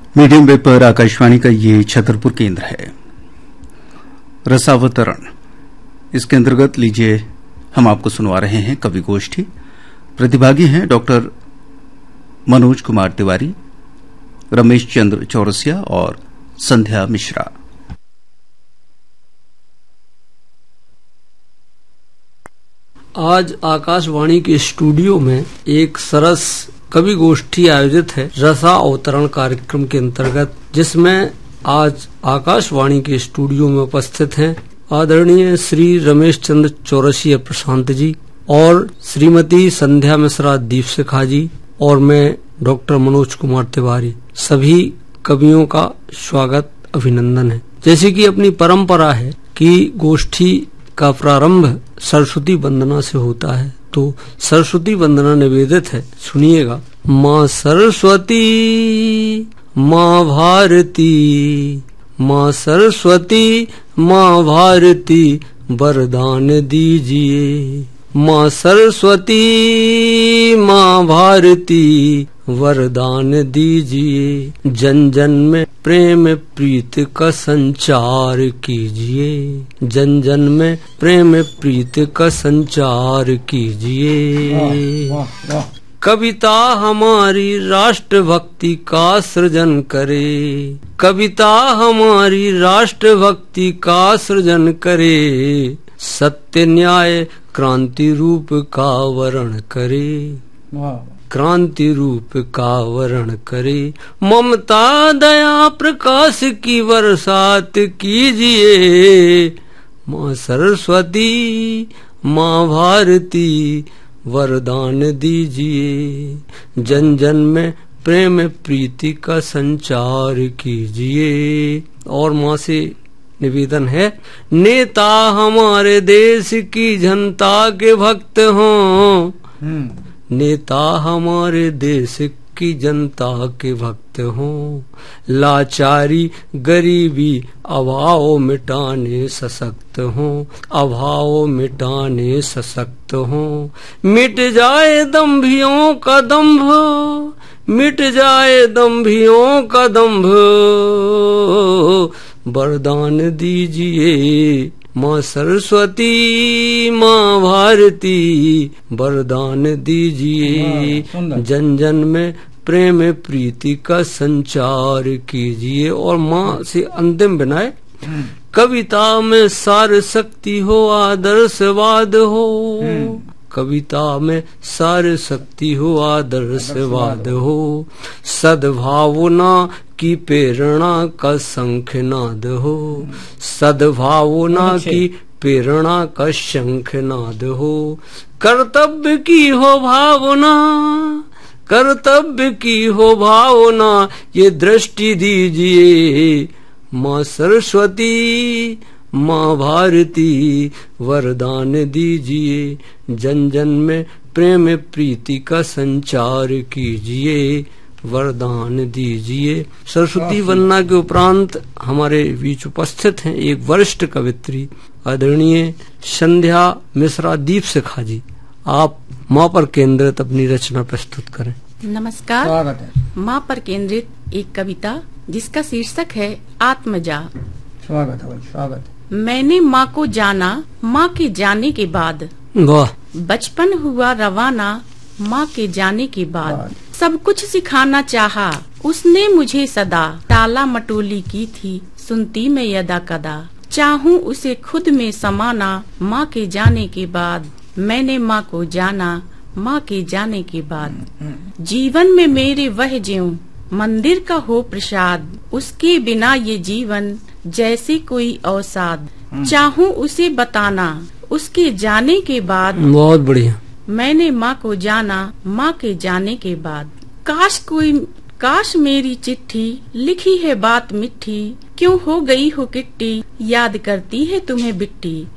Medium wave पर आकाशवाणी का ये छतरपुर केंद्र है। रसावतरण, इसके अंतर्गत लीजिए हम आपको सुनवा रहे हैं कवि गोष्ठी। प्रतिभागी हैं डॉक्टर मनोज कुमार तिवारी, रमेश चंद्र चौरसिया और संध्या मिश्रा। आज आकाशवाणी के स्टूडियो में एक सरस कवि गोष्ठी आयोजित है रसा अवतरण कार्यक्रम के अंतर्गत, जिसमें आज आकाशवाणी के स्टूडियो में उपस्थित हैं आदरणीय श्री रमेश चंद्र चौरसिया प्रशांत जी और श्रीमती संध्या मिश्रा दीप शिखा जी और मैं डॉक्टर मनोज कुमार तिवारी। सभी कवियों का स्वागत अभिनंदन है। जैसे कि अपनी परंपरा है कि गोष्ठी का प्रारंभ सरस्वती वंदना से होता है, तो सरस्वती वंदना निवेदित है, सुनिएगा। माँ सरस्वती, माँ भारती, माँ सरस्वती, माँ भारती, वरदान दीजिए। माँ सरस्वती, माँ भारती, वरदान दीजिए। जन जन में प्रेम प्रीत का संचार कीजिए। जन जन में प्रेम प्रीत का संचार कीजिए। कविता हमारी राष्ट्र भक्ति का सृजन करे। कविता हमारी राष्ट्र भक्ति का सृजन करे। सत्य न्याय क्रांति रूप का वर्ण करे। क्रांति रूप का वर्ण करे। ममता दया प्रकाश की बरसात कीजिए। माँ सरस्वती, माँ भारती, वरदान दीजिए। जन जन में प्रेम प्रीति का संचार कीजिए। और माँ से निवेदन है, नेता हमारे देश की जनता के भक्त हों। नेता हमारे देश की जनता के भक्त हों। लाचारी गरीबी अभाव मिटाने सशक्त हों। अभाव मिटाने सशक्त हों। मिट जाए दंभियों का दंभ। मिट जाए दंभियों का दंभ। वरदान दीजिए। माँ सरस्वती, माँ भारती, वरदान दीजिए। जन जन में प्रेम प्रीति का संचार कीजिए। और माँ से अंतिम बिनाए, कविता में सार शक्ति हो, आदर्शवाद हो। कविता में सार शक्ति हो, आदर्शवाद हो। सद्भावना की प्रेरणा का शंखनाद हो। सद्भावना की प्रेरणा का शंखनाद हो। कर्तव्य की हो भावना। कर्तव्य की हो भावना, ये दृष्टि दीजिए। माँ सरस्वती, माँ भारती, वरदान दीजिए। जन जन में प्रेम प्रीति का संचार कीजिए। वरदान दीजिए। सरस्वती वंदना के उपरांत हमारे बीच उपस्थित हैं एक वरिष्ठ कवित्री आदरणीय संध्या मिश्रा दीप शिखा जी। आप माँ पर केंद्रित अपनी रचना प्रस्तुत करें। नमस्कार। स्वागत है। माँ पर केंद्रित एक कविता जिसका शीर्षक है आत्मजा। स्वागत है। स्वागत। मैंने माँ को जाना, माँ के जाने के बाद। वाह। बचपन हुआ रवाना, माँ के जाने के बाद। सब कुछ सिखाना चाहा उसने मुझे सदा। टाला मटोली की थी सुनती मैं यदा कदा। चाहूँ उसे खुद में समाना, माँ के जाने के बाद। मैंने माँ को जाना, माँ के जाने के बाद। जीवन में मेरे वह ज्यों मंदिर का हो प्रसाद। उसके बिना ये जीवन जैसे कोई अवसाद। चाहूँ उसे बताना उसके जाने के बाद। बहुत बढ़िया। मैंने माँ को जाना, माँ के जाने के बाद। काश मेरी चिट्ठी लिखी है बात मिठी। क्यों हो गई हो किट्टी, याद करती है तुम्हें बिट्टी।